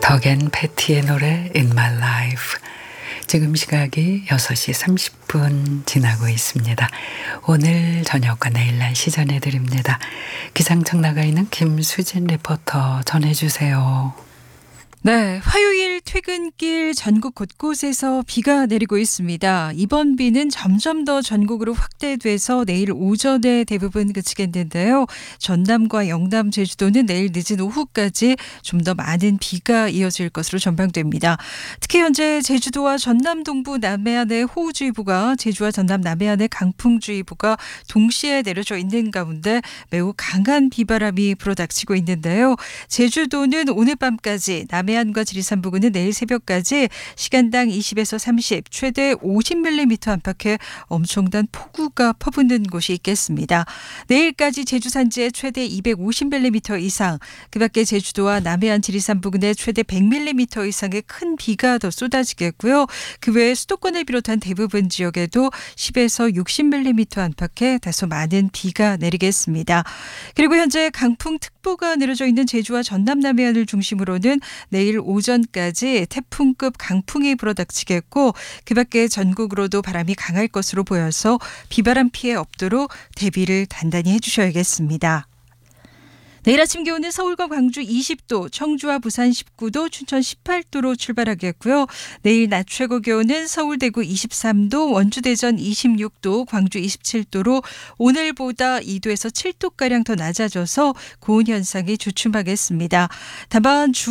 덕앤 패티의 노래 In My Life. 지금 시각이 6시 30분 지나고 있습니다. 오늘 저녁과 내일 날씨 전해드립니다. 기상청 나가 있는 김수진 리포터 전해주세요. 네, 화요일 퇴근길 전국 곳곳에서 비가 내리고 있습니다. 이번 비는 점점 더 전국으로 확대돼서 내일 오전에 대부분 그치겠는데요. 전남과 영남, 제주도는 내일 늦은 오후까지 좀 더 많은 비가 이어질 것으로 전망됩니다. 특히 현재 제주도와 전남 동부 남해안에 호우주의보가, 제주와 전남 남해안에 강풍주의보가 동시에 내려져 있는 가운데 매우 강한 비바람이 불어닥치고 있는데요. 제주도는 오늘 밤까지, 남해안과 지리산 부근은 내일 새벽까지 시간당 20에서 30, 최대 50mm 안팎의 엄청난 폭우가 퍼붓는 곳이 있겠습니다. 내일까지 제주 산지에 최대 250mm 이상, 그밖에 제주도와 남해안, 지리산 부근에 최대 100mm 이상의 큰 비가 더 쏟아지겠고요. 그 외에 수도권을 비롯한 대부분 지역에도 10에서 60mm 안팎의 다소 많은 비가 내리겠습니다. 그리고 현재 강풍특보가 내려져 있는 제주와 전남 남해안을 중심으로는 내일 오전까지 태풍급 강풍이 불어닥치겠고, 그 밖에 전국으로도 바람이 강할 것으로 보여서 비바람 피해 없도록 대비를 단단히 해주셔야겠습니다. 내일 아침 기온은 서울과 광주 20도, 청주와 부산 19도, 춘천 18도로 출발하겠고요. 내일 낮 최고 기온은 서울, 대구 23도, 원주, 대전 26도, 광주 27도로 오늘보다 2도에서 7도가량 더 낮아져서 고온 현상이 주춤하겠습니다. 다만